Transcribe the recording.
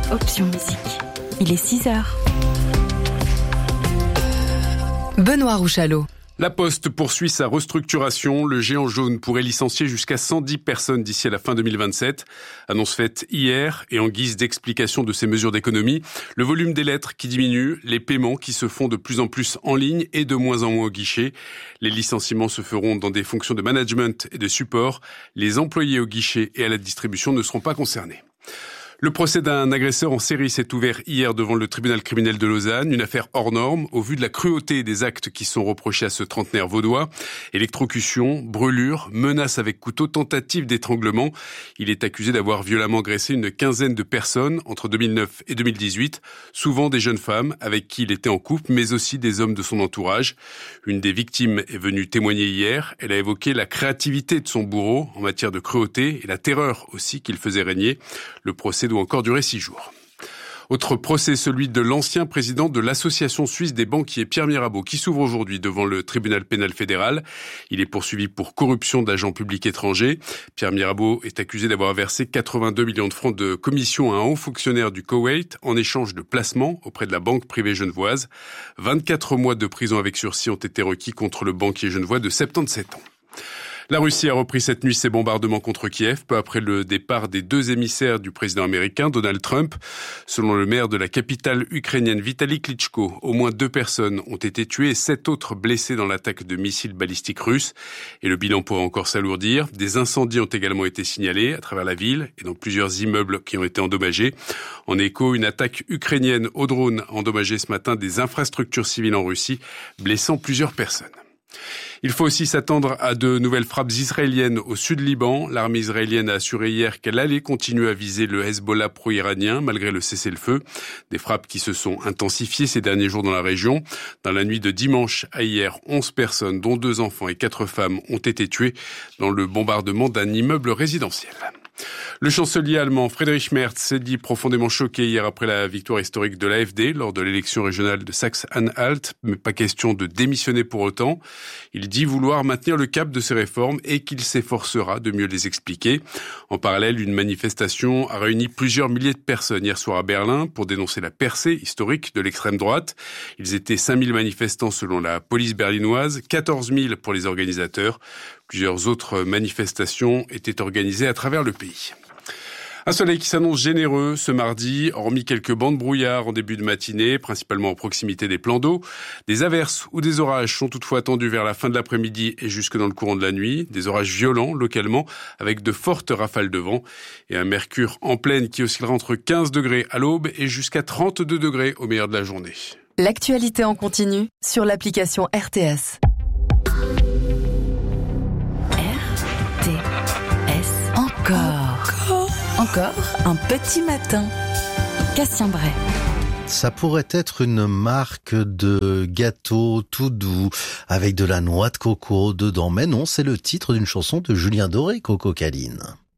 Option Musique. Il est 6h. Benoît Rouchalot. La Poste poursuit sa restructuration. Le géant jaune pourrait licencier jusqu'à 110 personnes d'ici à la fin 2027. Annonce faite hier et en guise d'explication de ces mesures d'économie. Le volume des lettres qui diminue, les paiements qui se font de plus en plus en ligne et de moins en moins au guichet. Les licenciements se feront dans des fonctions de management et de support. Les employés au guichet et à la distribution ne seront pas concernés. Le procès d'un agresseur en série s'est ouvert hier devant le tribunal criminel de Lausanne. Une affaire hors norme au vu de la cruauté des actes qui sont reprochés à ce trentenaire vaudois. Électrocution, brûlure, menaces avec couteau, tentative d'étranglement. Il est accusé d'avoir violemment agressé une quinzaine de personnes entre 2009 et 2018. Souvent des jeunes femmes avec qui il était en couple, mais aussi des hommes de son entourage. Une des victimes est venue témoigner hier. Elle a évoqué la créativité de son bourreau en matière de cruauté et la terreur aussi qu'il faisait régner. Le procès doit encore durer 6 jours. Autre procès, celui de l'ancien président de l'Association suisse des banquiers, Pierre Mirabeau, qui s'ouvre aujourd'hui devant le tribunal pénal fédéral. Il est poursuivi pour corruption d'agents publics étrangers. Pierre Mirabeau est accusé d'avoir versé 82 millions de francs de commission à un haut fonctionnaire du Koweït en échange de placements auprès de la banque privée genevoise. 24 mois de prison avec sursis ont été requis contre le banquier genevois de 77 ans. La Russie a repris cette nuit ses bombardements contre Kiev, peu après le départ des 2 émissaires du président américain, Donald Trump. Selon le maire de la capitale ukrainienne, Vitali Klitschko, au moins 2 personnes ont été tuées et 7 autres blessées dans l'attaque de missiles balistiques russes. Et le bilan pourrait encore s'alourdir. Des incendies ont également été signalés à travers la ville et dans plusieurs immeubles qui ont été endommagés. En écho, une attaque ukrainienne au drone a endommagé ce matin des infrastructures civiles en Russie, blessant plusieurs personnes. Il faut aussi s'attendre à de nouvelles frappes israéliennes au sud Liban. L'armée israélienne a assuré hier qu'elle allait continuer à viser le Hezbollah pro-iranien malgré le cessez-le-feu. Des frappes qui se sont intensifiées ces derniers jours dans la région. Dans la nuit de dimanche à hier, 11 personnes, dont 2 enfants et 4 femmes, ont été tuées dans le bombardement d'un immeuble résidentiel. Le chancelier allemand Friedrich Merz s'est dit profondément choqué hier après la victoire historique de l'AfD lors de l'élection régionale de Saxe-Anhalt, mais pas question de démissionner pour autant. Il dit vouloir maintenir le cap de ses réformes et qu'il s'efforcera de mieux les expliquer. En parallèle, une manifestation a réuni plusieurs milliers de personnes hier soir à Berlin pour dénoncer la percée historique de l'extrême droite. Ils étaient 5000 manifestants selon la police berlinoise, 14 000 pour les organisateurs. Plusieurs autres manifestations étaient organisées à travers le pays. Un soleil qui s'annonce généreux ce mardi, hormis quelques bancs de brouillard en début de matinée, principalement en proximité des plans d'eau. Des averses ou des orages sont toutefois attendus vers la fin de l'après-midi et jusque dans le courant de la nuit. Des orages violents localement avec de fortes rafales de vent et un mercure en pleine qui oscillera entre 15 degrés à l'aube et jusqu'à 32 degrés au meilleur de la journée. L'actualité en continu sur l'application RTS. RTS. Encore un petit matin. Cassien Bray. Ça pourrait être une marque de gâteau tout doux avec de la noix de coco dedans. Mais non, c'est le titre d'une chanson de Julien Doré, Coco Caline.